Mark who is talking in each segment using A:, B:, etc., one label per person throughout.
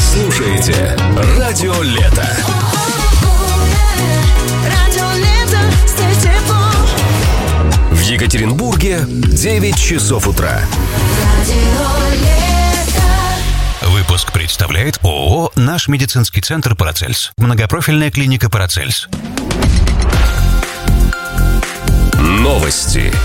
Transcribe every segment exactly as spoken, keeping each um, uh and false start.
A: слушаете Радио Лето. В Екатеринбурге девять часов утра.
B: Выпуск представляет ООО «Наш медицинский центр Парацельс». Многопрофильная клиника Парацельс.
A: Новости.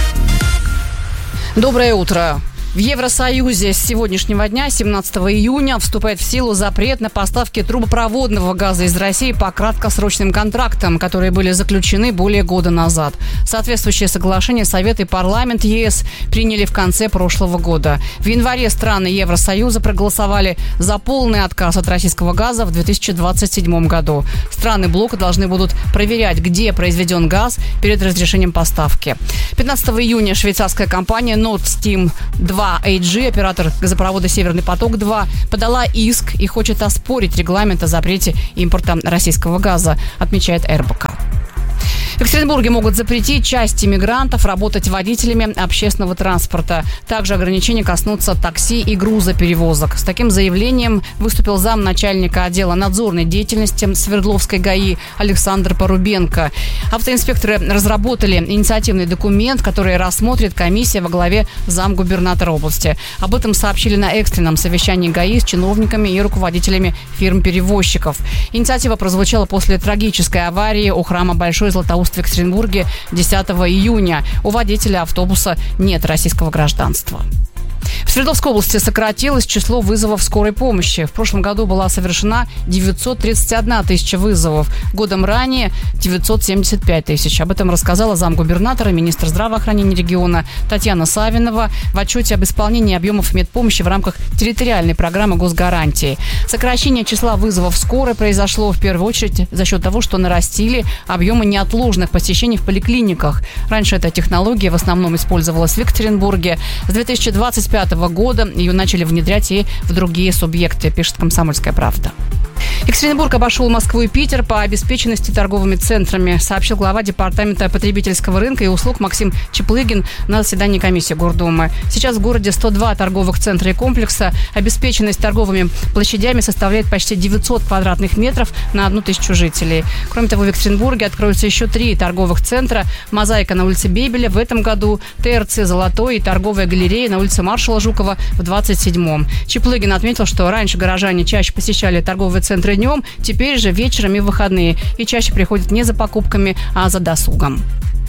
C: Доброе утро. В Евросоюзе с сегодняшнего дня, семнадцатого июня, вступает в силу запрет на поставки трубопроводного газа из России по краткосрочным контрактам, которые были заключены более года назад. Соответствующее соглашение Совет и парламент ЕС приняли в конце прошлого года. В январе страны Евросоюза проголосовали за полный отказ от российского газа в две тысячи двадцать седьмом году. Страны блока должны будут проверять, где произведен газ перед разрешением поставки. пятнадцатого июня швейцарская компания Nord Stream два эй джи, оператор газопровода «Северный поток-два», подала иск и хочет оспорить регламент о запрете импорта российского газа, отмечает эр бэ ка. В Екатеринбурге могут запретить части мигрантов работать водителями общественного транспорта. Также ограничения коснутся такси и грузоперевозок. С таким заявлением выступил замначальника отдела надзорной деятельности Свердловской ГАИ Александр Порубенко. Автоинспекторы разработали инициативный документ, который рассмотрит комиссия во главе замгубернатора области. Об этом сообщили на экстренном совещании ГАИ с чиновниками и руководителями фирм-перевозчиков. Инициатива прозвучала после трагической аварии у храма Большой Златоуст в Екатеринбурге десятого июня. У водителя автобуса нет российского гражданства. В Свердловской области сократилось число вызовов скорой помощи. В прошлом году была совершена девятьсот тридцать одна тысяча вызовов. Годом ранее девятьсот семьдесят пять тысяч. Об этом рассказала замгубернатора, министр здравоохранения региона Татьяна Савинова в отчете об исполнении объемов медпомощи в рамках территориальной программы госгарантии. Сокращение числа вызовов скорой произошло в первую очередь за счет того, что нарастили объемы неотложных посещений в поликлиниках. Раньше эта технология в основном использовалась в Екатеринбурге. С две тысячи двадцать пятого года ее начали внедрять и в другие субъекты, пишет «Комсомольская правда». Екатеринбург обошел Москву и Питер по обеспеченности торговыми центрами, сообщил глава департамента потребительского рынка и услуг Максим Чеплыгин на заседании комиссии Гордумы. Сейчас в городе сто два торговых центра и комплекса. Обеспеченность торговыми площадями составляет почти девятьсот квадратных метров на одну тысячу жителей. Кроме того, в Екатеринбурге откроются еще три торговых центра. «Мозаика» на улице Бебеля в этом году, тэ эр цэ «Золотой» и торговая галерея на улице Маршала Жукова в двадцать седьмом. Чеплыгин отметил, что раньше горожане чаще посещали торговые центры днем, теперь же вечером и в выходные. И чаще приходят не за покупками, а за досугом.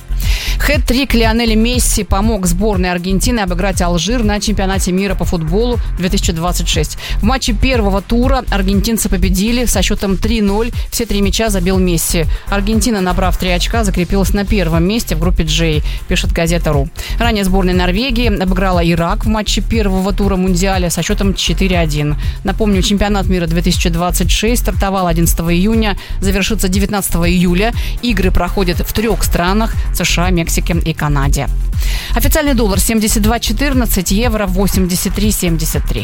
C: Хэт-трик Лионеля Месси помог сборной Аргентины обыграть Алжир на чемпионате мира по футболу две тысячи двадцать шесть. В матче первого тура аргентинцы победили со счетом три ноль. Все три мяча забил Месси. Аргентина, набрав три очка, закрепилась на первом месте в группе Джей, пишет газета РУ. Ранее сборная Норвегии обыграла Ирак в матче первого тура Мундиаля со счетом четыре один. Напомню, чемпионат мира две тысячи двадцать шесть стартовал одиннадцатого июня, завершится девятнадцатого июля. Игры проходят в трех странах – США, Мексике и Канаде. Официальный доллар семьдесят два четырнадцать, евро восемьдесят три семьдесят три.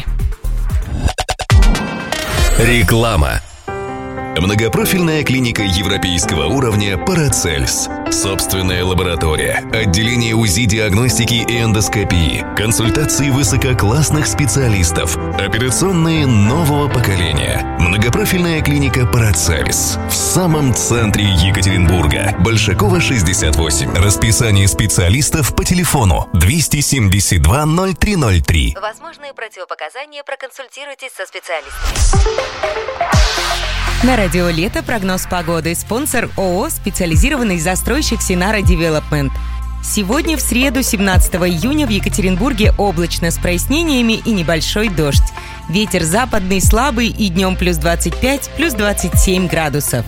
A: Реклама. Многопрофильная клиника европейского уровня «Парацельс». Собственная лаборатория, отделение УЗИ-диагностики и эндоскопии, консультации высококлассных специалистов, операционные нового поколения. Многопрофильная клиника «Парацельс» в самом центре Екатеринбурга. Большакова, шестьдесят восемь. Расписание специалистов по телефону двести семьдесят два ноль три ноль три.
D: Возможные противопоказания, проконсультируйтесь со специалистом.
E: На радио «Лето» прогноз погоды. Спонсор ООО «Специализированный застройщик Синара Девелопмент». Сегодня, в среду, семнадцатого июня, в Екатеринбурге облачно с прояснениями и небольшой дождь. Ветер западный слабый и днем плюс двадцать пять, плюс двадцать семь градусов.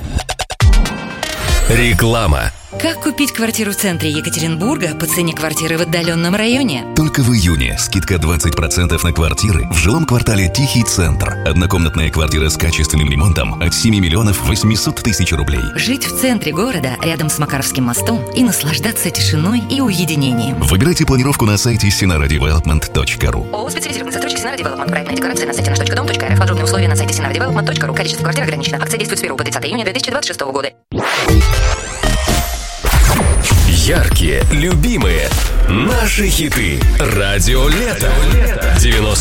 A: Реклама.
D: Как купить квартиру в центре Екатеринбурга по цене квартиры в отдаленном районе?
A: Только в июне скидка двадцать процентов на квартиры в жилом квартале «Тихий центр». Однокомнатная квартира с качественным ремонтом от семи миллионов восемьсот тысяч рублей.
D: Жить в центре города, рядом с Макаровским мостом, и наслаждаться тишиной и уединением.
A: Выбирайте планировку на сайте синара девелопмент точка ру.
D: ООО «Специализированный застройщик Синара Девелопмент». Проектная декларация на сайте наш точка дом точка эр эф. Подробные условия на сайте синара девелопмент точка ру. Количество квартир ограничено. Акция действует с первого по тридцатое июня две тысячи двадцать шестого года.
A: Яркие, любимые, наши хиты. Радио Лето. девяносто